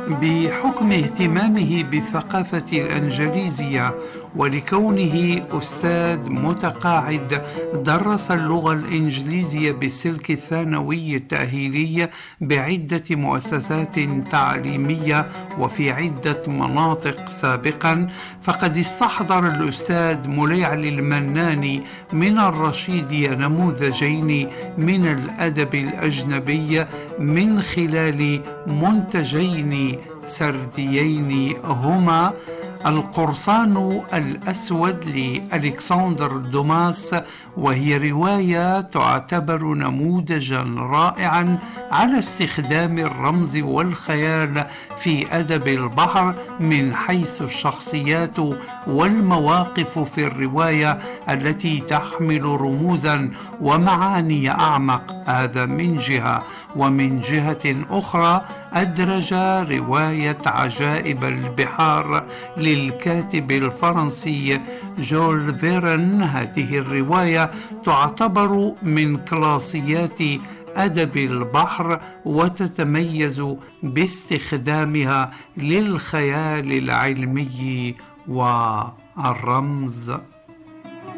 بحكم اهتمامه بالثقافة الأنجليزية ولكونه أستاذ متقاعد درس اللغة الإنجليزية بالسلك الثانوي التأهيلي بعدة مؤسسات تعليمية وفي عدة مناطق سابقا، فقد استحضر الأستاذ مولي علي المناني من الرشيدية نموذجين من الأدب الأجنبي من خلال منتجين سرديين هما القرصان الأسود لألكسندر دوماس، وهي رواية تعتبر نموذجا رائعا على استخدام الرمز والخيال في أدب البحر من حيث الشخصيات والمواقف في الرواية التي تحمل رموزا ومعاني أعمق. هذا من جهة، ومن جهة أخرى أدرج رواية عجائب البحار للكاتب الفرنسي جول فيرن. هذه الرواية تعتبر من كلاسيات أدب البحر وتتميز باستخدامها للخيال العلمي والرمز.